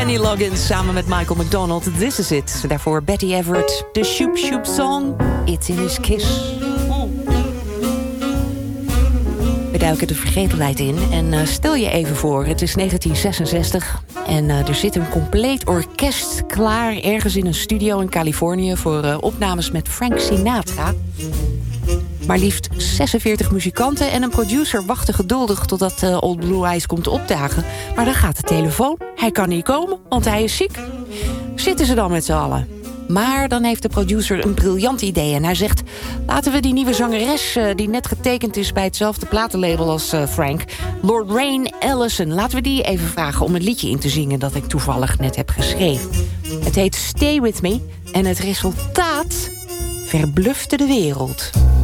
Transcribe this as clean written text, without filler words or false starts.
Kenny Loggins samen met Michael McDonald, This Is It. Daarvoor Betty Everett, de Shoop Shoop Song, It's in His Kiss. We duiken de vergetelheid in en stel je even voor, het is 1966... en er zit een compleet orkest klaar ergens in een studio in Californië... voor opnames met Frank Sinatra. Maar liefst 46 muzikanten en een producer wachten geduldig... totdat Old Blue Eyes komt opdagen. Maar dan gaat de telefoon. Hij kan niet komen, want hij is ziek. Zitten ze dan met z'n allen? Maar dan heeft de producer een briljant idee en hij zegt... laten we die nieuwe zangeres die net getekend is bij hetzelfde platenlabel als Frank... Lorraine Allison, laten we die even vragen om een liedje in te zingen... dat ik toevallig net heb geschreven. Het heet Stay With Me en het resultaat verblufte de wereld.